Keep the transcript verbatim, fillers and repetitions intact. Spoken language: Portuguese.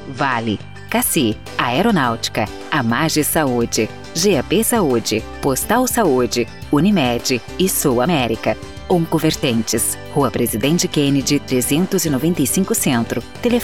Vale, Cassi, Aeronáutica, Amage Saúde, G A P Saúde, Postal Saúde, Unimed e Sul América. Oncovertentes, Rua Presidente Kennedy, trezentos e noventa e cinco Centro. Telefone